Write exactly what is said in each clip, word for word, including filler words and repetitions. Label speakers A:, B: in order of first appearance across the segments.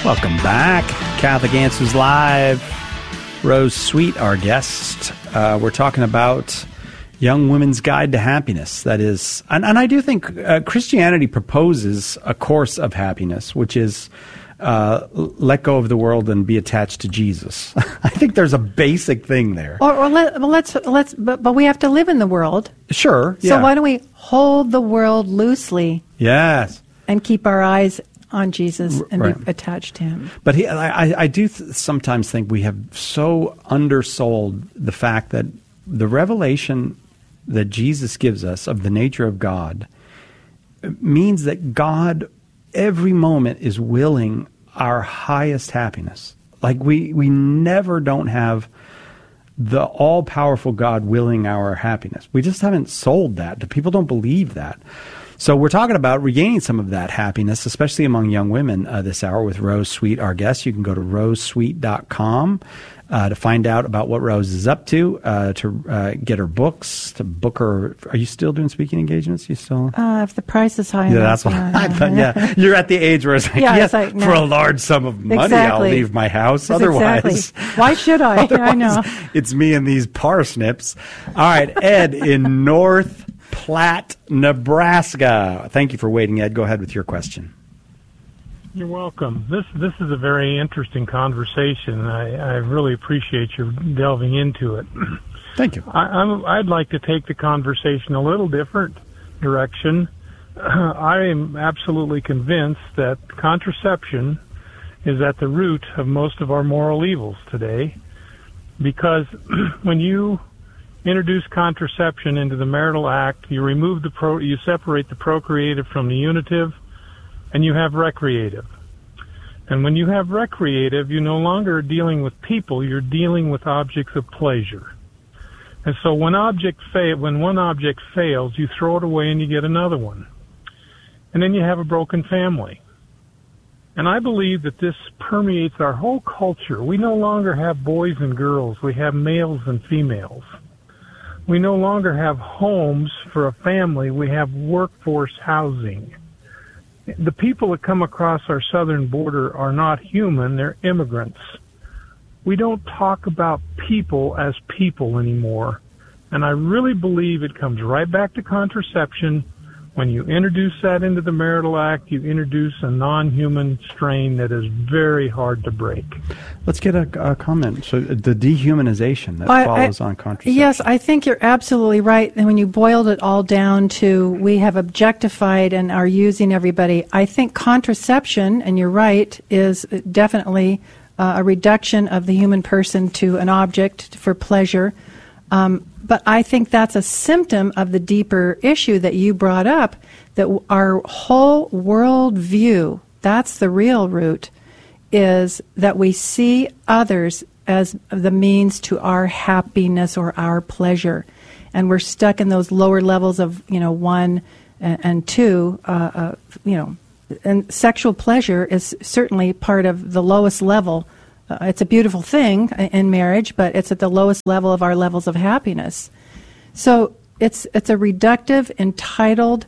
A: Welcome back. Catholic Answers Live. Rose Sweet, our guest. Uh, we're talking about Young Women's Guide to Happiness. That is, and, and I do think uh, Christianity proposes a course of happiness, which is uh, let go of the world and be attached to Jesus. I think there's a basic thing there.
B: Or, or let, well, let's let's, but, but we have to live in the world.
A: Sure.
B: So
A: yeah.
B: why don't we hold the world loosely?
A: Yes.
B: And keep our eyes on Jesus and
A: right.
B: be attached to him.
A: But he, I, I do th- sometimes think we have so undersold the fact that the revelation that Jesus gives us of the nature of God means that God every moment is willing our highest happiness. Like we, we never don't have the all-powerful God willing our happiness. We just haven't sold that. People don't believe that. So we're talking about regaining some of that happiness, especially among young women uh, this hour with Rose Sweet, our guest. You can go to rose sweet dot com uh, to find out about what Rose is up to, uh, to uh, get her books, to book her. Are you still doing speaking engagements? You still?
B: Uh, if the price is high
A: yeah,
B: enough.
A: that's what I thought. Yeah, you're at the age where it's like,
B: yeah,
A: yes,
B: it's like, no.
A: for a large sum of money,
B: exactly.
A: I'll leave my house.
B: That's
A: Otherwise,
B: exactly. Why should I? I know.
A: It's me and these parsnips. All right, Ed in North Platte, Nebraska. Thank you for waiting, Ed. Go ahead with your question.
C: You're welcome. This this is a very interesting conversation. I, I really appreciate your delving into it.
A: Thank you.
C: I, I'm, I'd like to take the conversation a little different direction. Uh, I am absolutely convinced that contraception is at the root of most of our moral evils today, because when you introduce contraception into the marital act, you remove the pro, you separate the procreative from the unitive, and you have recreative. And when you have recreative, you no longer are dealing with people, you're dealing with objects of pleasure. And so when object fa- when one object fails, you throw it away and you get another one. And then you have a broken family. And I believe that this permeates our whole culture. We no longer have boys and girls, we have males and females. We no longer have homes for a family, we have workforce housing. The people that come across our southern border are not human, they're immigrants. We don't talk about people as people anymore. And I really believe it comes right back to contraception. When you introduce that into the marital act, you introduce a non-human strain that is very hard to break.
A: Let's get a, a comment. So the dehumanization that
B: I,
A: follows
B: I,
A: on contraception.
B: Yes, I think you're absolutely right. And when you boiled it all down to we have objectified and are using everybody, I think contraception, and you're right, is definitely uh, a reduction of the human person to an object for pleasure. Um, but I think that's a symptom of the deeper issue that you brought up, that our whole world view, that's the real root, is that we see others as the means to our happiness or our pleasure. And we're stuck in those lower levels of, you know, one and, and two, uh, uh, you know, and sexual pleasure is certainly part of the lowest level. Uh, it's a beautiful thing in marriage, but it's at the lowest level of our levels of happiness. So it's it's a reductive, entitled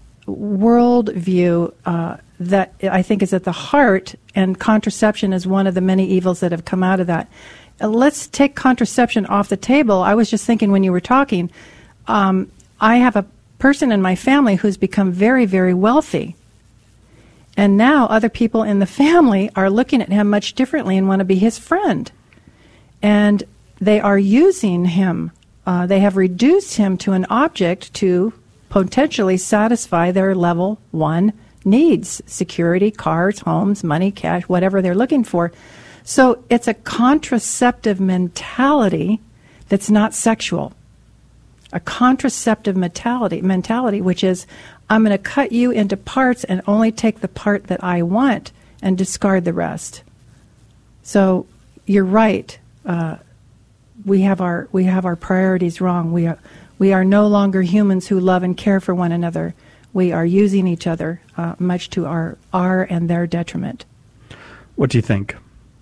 B: worldview uh, that I think is at the heart, and contraception is one of the many evils that have come out of that. Uh, let's take contraception off the table. I was just thinking when you were talking, um, I have a person in my family who's become very, very wealthy. And now other people in the family are looking at him much differently and want to be his friend. And they are using him. Uh, they have reduced him to an object to potentially satisfy their level one needs: security, cars, homes, money, cash, whatever they're looking for. So it's a contraceptive mentality that's not sexual. A contraceptive mentality, mentality, which is, I'm going to cut you into parts and only take the part that I want and discard the rest. So you're right. Uh, we have our we have our priorities wrong. We are we are no longer humans who love and care for one another. We are using each other, uh, much to our our and their detriment.
A: What do you think?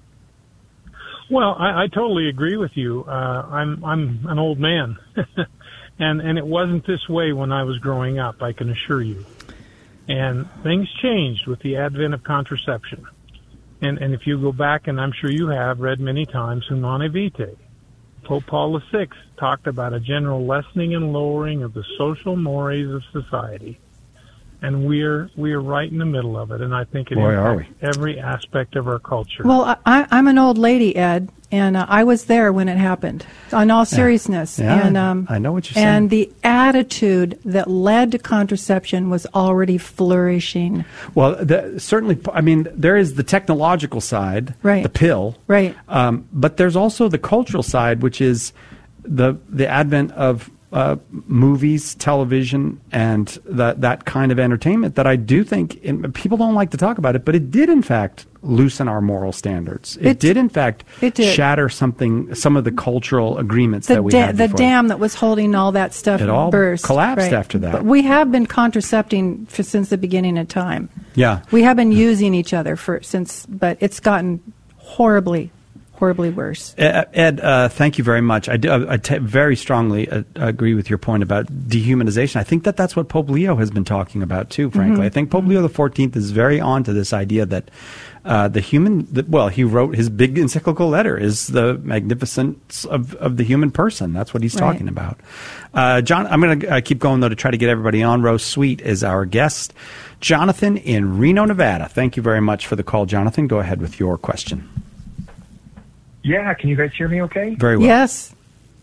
C: Well, I, I totally agree with you. Uh, I'm I'm an old man. And and it wasn't this way when I was growing up, I can assure you. And things changed with the advent of contraception. And, and if you go back, and I'm sure you have read many times, Humanae Vitae, Pope Paul the Sixth talked about a general lessening and lowering of the social mores of society. And we're we're right in the middle of it, and I think it
A: Boy, are we.
C: impacts every aspect of our culture.
B: Well, I, I'm an old lady, Ed, and uh, I was there when it happened. On all seriousness,
A: Yeah. Yeah,
B: and um,
A: I know what you're saying.
B: And the attitude that led to contraception was already flourishing.
A: Well, the, certainly, I mean, there is the technological side,
B: Right.
A: the pill,
B: Right.
A: Um, but there's also the cultural side, which is the the advent of uh, movies, television, and that that kind of entertainment that I do think in, people don't like to talk about it, but it did in fact loosen our moral standards. It,
B: It-
A: did in fact
B: it did.
A: shatter something, some of the cultural agreements
B: The,
A: that we
B: da-
A: had
B: the
A: before.
B: dam that was holding all that stuff
A: It all
B: burst.
A: collapsed after that.
B: But we have been contracepting for, since the beginning of time.
A: Yeah.
B: We have been using each other for since, but it's gotten horribly, horribly worse.
A: Ed, Ed uh, thank you very much. I, do, I t- very strongly uh, agree with your point about dehumanization. I think that that's what Pope Leo has been talking about too, frankly.
B: Mm-hmm.
A: I think Pope Leo the fourteenth is very on to this idea that uh, the human, the, well, he wrote his big encyclical letter, is the magnificence of, of the human person. That's what he's
B: Right.
A: talking about. Uh, John, I'm going to uh, keep going, though, to try to get everybody on. Rose Sweet is our guest. Jonathan in Reno, Nevada. Thank you very much for the call, Jonathan. Go ahead with your question.
D: Yeah, can you guys hear me okay?
A: Very well.
B: Yes.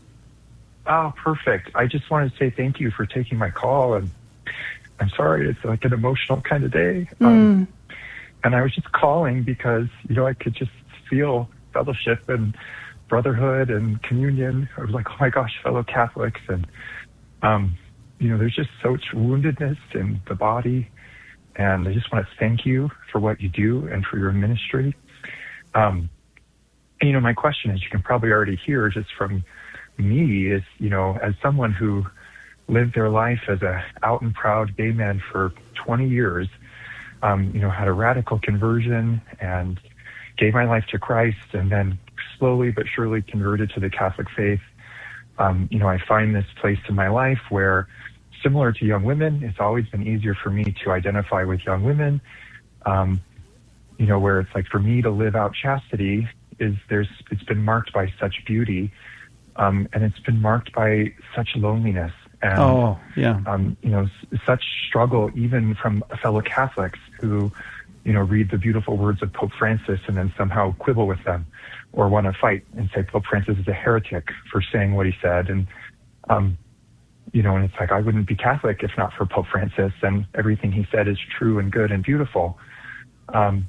D: Oh, perfect. I just wanted to say thank you for taking my call, and I'm sorry, it's like an emotional kind of day. Um, and I was just calling because, you know, I could just feel fellowship and brotherhood and communion. I was like, oh my gosh, fellow Catholics. And, um, you know, there's just so much woundedness in the body. And I just want to thank you for what you do and for your ministry. Um, and, you know, my question, as you can probably already hear just from me, is, you know, as someone who lived their life as a out and proud gay man for twenty years, um, you know, had a radical conversion and gave my life to Christ, and then slowly but surely converted to the Catholic faith. Um, you know, I find this place in my life where, similar to young women, it's always been easier for me to identify with young women. Um, you know, where it's like for me to live out chastity is there's, it's been marked by such beauty, um, and it's been marked by such loneliness. And,
A: Oh, yeah.
D: um, you know, s- such struggle even from fellow Catholics who, you know, read the beautiful words of Pope Francis and then somehow quibble with them or want to fight and say Pope Francis is a heretic for saying what he said. And, um, you know, and it's like, I wouldn't be Catholic if not for Pope Francis, and everything he said is true and good and beautiful. Um,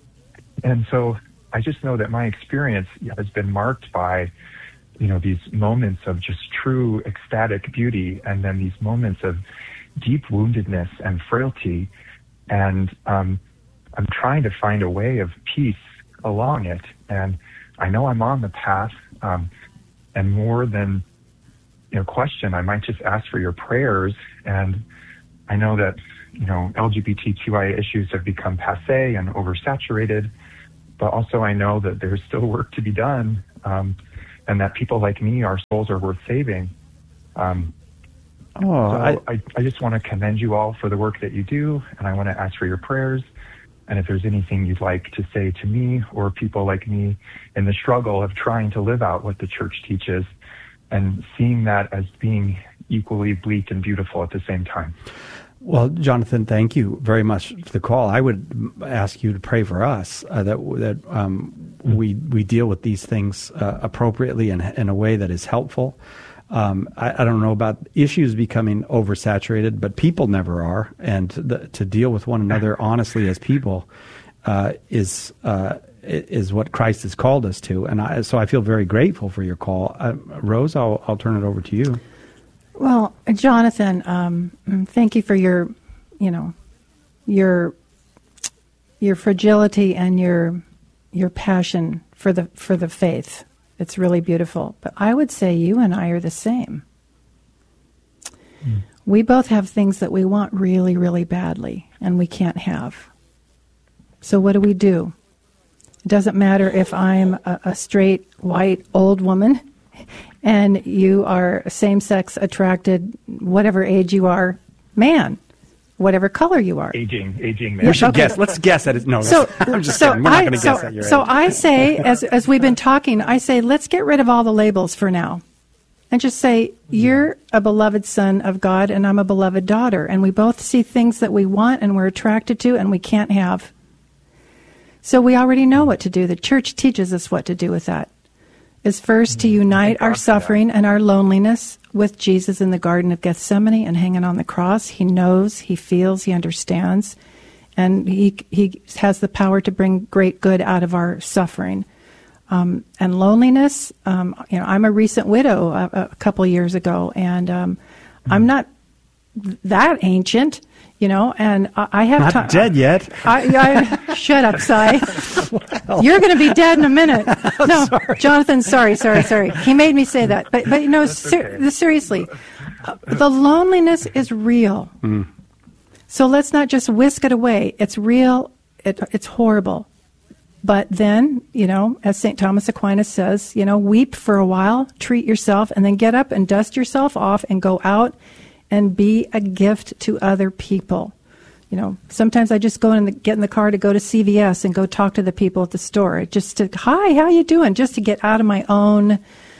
D: and so I just know that my experience has been marked by, you know, these moments of just true ecstatic beauty, and then these moments of deep woundedness and frailty. And um, I'm trying to find a way of peace along it. And I know I'm on the path, um, and more than, you know, question, I might just ask for your prayers. And I know that, you know, L G B T Q I A issues have become passé and oversaturated, but also I know that there's still work to be done. Um, and that people like me, our souls are worth saving. Um,
A: Oh,
D: so
A: I,
D: I, I just want to commend you all for the work that you do, and I want to ask for your prayers. And if there's anything you'd like to say to me or people like me in the struggle of trying to live out what the church teaches and seeing that as being equally bleak and beautiful at the same time.
A: Well, Jonathan, thank you very much for the call. I would ask you to pray for us uh, that that um, we we deal with these things uh, appropriately and in a way that is helpful. Um, I, I don't know about issues becoming oversaturated, but people never are, and the, to deal with one another honestly as people uh, is uh, is what Christ has called us to. And I, so I feel very grateful for your call, uh, Rose. I'll I'll turn it over to you.
B: Well, Jonathan, um, thank you for your, you know, your your fragility and your your passion for the for the faith. It's really beautiful. But I would say you and I are the same. Mm. We both have things that we want really, really badly, and we can't have. So what do we do? It doesn't matter if I'm a, a straight, white, old woman, and you are a same-sex attracted, whatever age you are, man. whatever color you are.
D: Aging, aging man.
A: We should
B: Okay.
A: guess. Let's guess at it. No,
B: So,
A: I'm just
B: so
A: kidding. We're not
B: I,
A: going to
B: so,
A: guess at your
B: so
A: age.
B: I say, as as we've been talking, I say, let's get rid of all the labels for now, and just say, you're a beloved son of God, and I'm a beloved daughter, and we both see things that we want and we're attracted to, and we can't have. So we already know what to do. The church teaches us what to do with that. Is first to unite our suffering and our loneliness with Jesus in the Garden of Gethsemane and hanging on the cross. He knows, he feels, he understands, and he he has the power to bring great good out of our suffering. Um, and loneliness, um, you know, I'm a recent widow a, a couple years ago, and um, mm-hmm. I'm not that ancient, you know, and I, I have
A: not
B: time.
A: dead yet.
B: I, I, shut up, Cy. Well. You're going to be dead in a minute. No,
A: sorry.
B: Jonathan, sorry, sorry, sorry. He made me say that. But, but you know, ser-
D: okay.
B: seriously, uh, the loneliness is real.
A: Mm.
B: So let's not just whisk it away. It's real. It, it's horrible. But then, you know, as Saint Thomas Aquinas says, you know, weep for a while, treat yourself, and then get up and dust yourself off and go out and be a gift to other people. You know, sometimes I just go in the, get in the car to go to C V S and go talk to the people at the store, just to, hi, how you doing? Just to get out of my own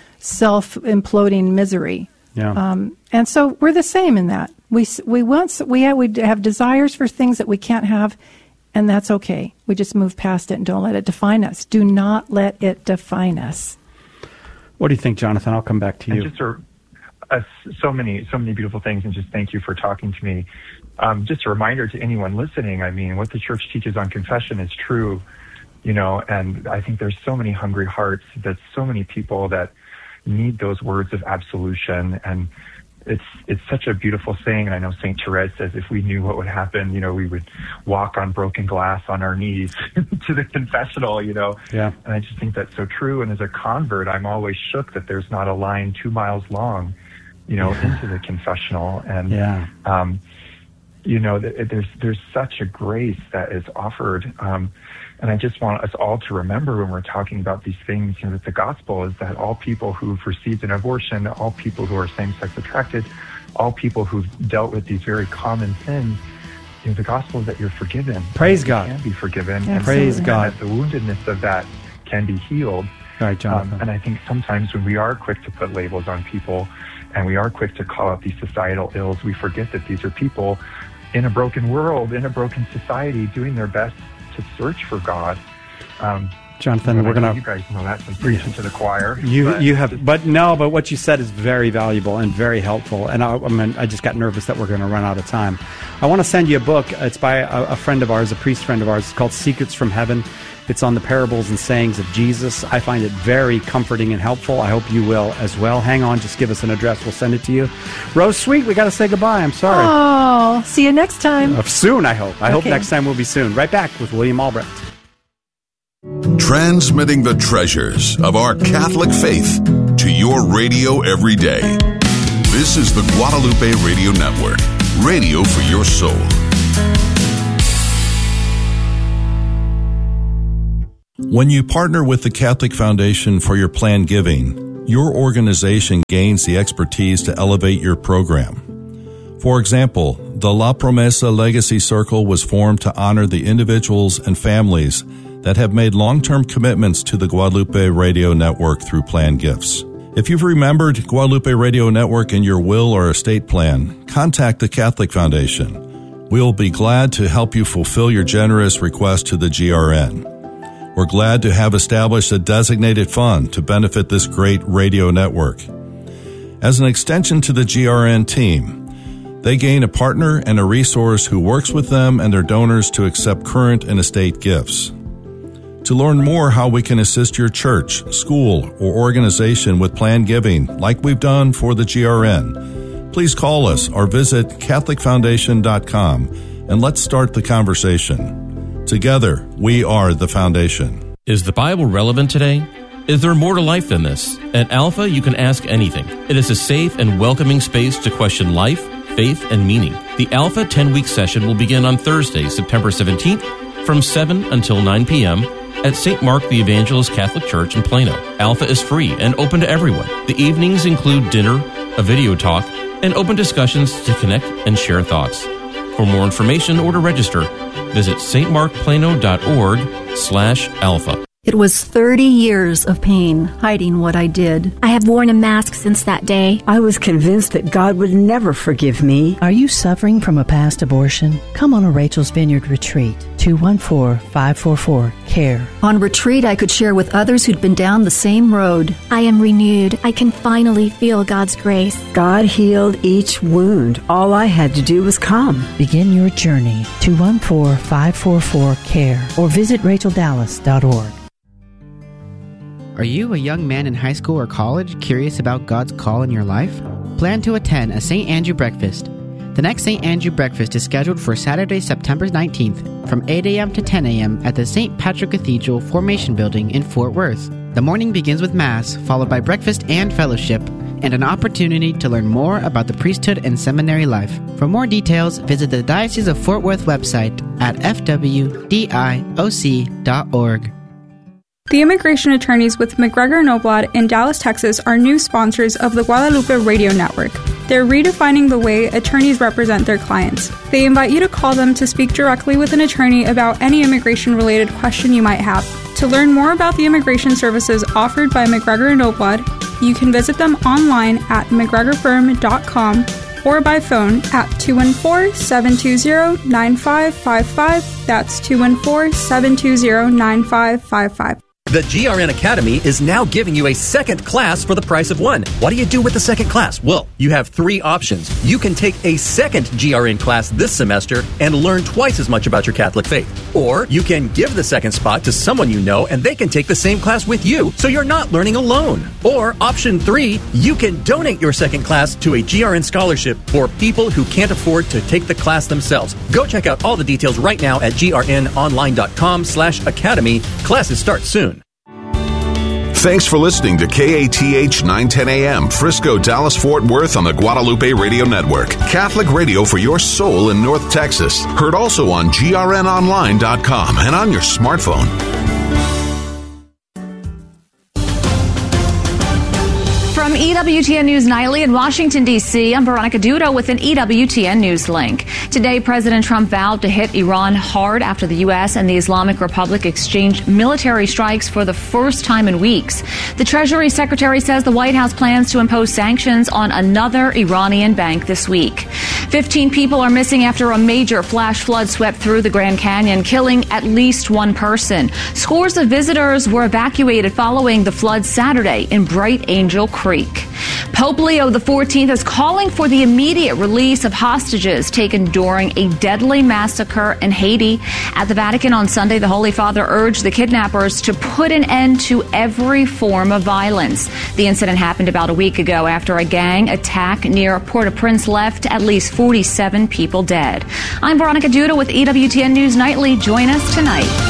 B: self-imploding misery.
A: Yeah.
B: Um, and so we're the same in that. We we want we have, we have desires for things that we can't have, and that's okay. We just move past it and don't let it define us. Do not let it define us.
A: What do you think, Jonathan? I'll come back to you.
D: And just a, a, so many, so many beautiful things, and just thank you for talking to me. Um, just a reminder to anyone listening, I mean, what the church teaches on confession is true, you know, and I think there's so many hungry hearts, that so many people that need those words of absolution, and it's it's such a beautiful saying. And I know Saint Therese says, if we knew what would happen, you know, we would walk on broken glass on our knees to the confessional, you know.
A: Yeah.
D: And I just think that's so true. And as a convert, I'm always shook that there's not a line two miles long, you know, yeah. into the confessional. And,
A: yeah.
D: um, you know, there's there's such a grace that is offered. Um, and I just want us all to remember when we're talking about these things, you know, that the gospel is that all people who've received an abortion, all people who are same-sex attracted, all people who've dealt with these very common sins, you know, the gospel is that you're forgiven.
A: Praise God.
D: You can be forgiven.
B: Yeah,
D: and
A: praise
D: and
A: God.
D: that the woundedness of that can be healed.
A: All right, Jonathan.
D: Um, and I think sometimes when we are quick to put labels on people and we are quick to call out these societal ills, we forget that these are people in a broken world, in a broken society, doing their best to search for God. Um,
A: Jonathan, we're going to...
D: You guys know that, so I'm preaching to the choir.
A: You
D: but
A: you have...
D: just,
A: But no, but what you said is very valuable and very helpful. And I, I mean, I just got nervous that we're going to run out of time. I want to send you a book. It's by a, a friend of ours, a priest friend of ours. It's called Secrets from Heaven. It's on the parables and sayings of Jesus. I find it very comforting and helpful. I hope you will as well. Hang on, just give us an address. We'll send it to you. Rose Sweet, we got to say goodbye. I'm sorry.
B: Oh, see you next time.
A: Uh, soon, I hope. I
B: Okay.
A: hope next time will be soon. Right back with William Albrecht.
E: Transmitting the treasures of our Catholic faith to your radio every day. This is the Guadalupe Radio Network, radio for your soul.
F: When you partner with the Catholic Foundation for your planned giving, your organization gains the expertise to elevate your program. For example, the La Promesa Legacy Circle was formed to honor the individuals and families that have made long-term commitments to the Guadalupe Radio Network through planned gifts. If you've remembered Guadalupe Radio Network in your will or estate plan, contact the Catholic Foundation. We'll be glad to help you fulfill your generous request to the G R N. We're glad to have established a designated fund to benefit this great radio network. As an extension to the G R N team, they gain a partner and a resource who works with them and their donors to accept current and estate gifts. To learn more how we can assist your church, school, or organization with planned giving, like we've done for the G R N, please call us or visit catholic foundation dot com and let's start the conversation. Together, we are the foundation.
G: Is the Bible relevant today? Is there more to life than this? At Alpha, you can ask anything. It is a safe and welcoming space to question life, faith, and meaning. The Alpha ten-week session will begin on Thursday, September seventeenth, from seven until nine p.m., at Saint Mark the Evangelist Catholic Church in Plano. Alpha is free and open to everyone. The evenings include dinner, a video talk, and open discussions to connect and share thoughts. For more information or to register, visit stmarkplano.org slash alpha.
H: It was thirty years of pain hiding what I did.
I: I have worn a mask since that day.
J: I was convinced that God would never forgive me.
K: Are you suffering from a past abortion? Come on a Rachel's Vineyard retreat. two one four, five four four, C A R E.
H: On retreat, I could share with others who'd been down the same road.
I: I am renewed. I can finally feel God's grace.
J: God healed each wound. All I had to do was come.
K: Begin your journey. two one four, five four four, C A R E or visit rachel dallas dot org.
L: Are you a young man in high school or college curious about God's call in your life? Plan to attend a Saint Andrew breakfast. The next Saint Andrew breakfast is scheduled for Saturday, September nineteenth from eight a.m. to ten a.m. at the Saint Patrick Cathedral Formation Building in Fort Worth. The morning begins with Mass, followed by breakfast and fellowship, and an opportunity to learn more about the priesthood and seminary life. For more details, visit the Diocese of Fort Worth website at f w d i o c dot org.
M: The immigration attorneys with McGregor Noblad in Dallas, Texas are new sponsors of the Guadalupe Radio Network. They're redefining the way attorneys represent their clients. They invite you to call them to speak directly with an attorney about any immigration-related question you might have. To learn more about the immigration services offered by McGregor Noblad, you can visit them online at mcgregor firm dot com or by phone at two one four, seven two zero, nine five five five. That's two one four, seven two zero, nine five five five.
N: The G R N Academy is now giving you a second class for the price of one. What do you do with the second class? Well, you have three options. You can take a second G R N class this semester and learn twice as much about your Catholic faith. Or you can give the second spot to someone you know and they can take the same class with you, so you're not learning alone. Or option three, you can donate your second class to a G R N scholarship for people who can't afford to take the class themselves. Go check out all the details right now at grnonline.com slash academy. Classes start soon.
E: Thanks for listening to K A T H nine ten A M, Frisco, Dallas, Fort Worth on the Guadalupe Radio Network. Catholic radio for your soul in North Texas. Heard also on G R N online dot com and on your smartphone.
O: From E W T N News Nightly in Washington, D C, I'm Veronica Dudo with an E W T N News link. Today, President Trump vowed to hit Iran hard after the U S and the Islamic Republic exchanged military strikes for the first time in weeks. The Treasury Secretary says the White House plans to impose sanctions on another Iranian bank this week. Fifteen people are missing after a major flash flood swept through the Grand Canyon, killing at least one person. Scores of visitors were evacuated following the flood Saturday in Bright Angel Creek. Pope Leo the fourteenth is calling for the immediate release of hostages taken during a deadly massacre in Haiti. At the Vatican on Sunday, the Holy Father urged the kidnappers to put an end to every form of violence. The incident happened about a week ago after a gang attack near Port-au-Prince left at least forty-seven people dead. I'm Veronica Duda with E W T N News Nightly. Join us tonight.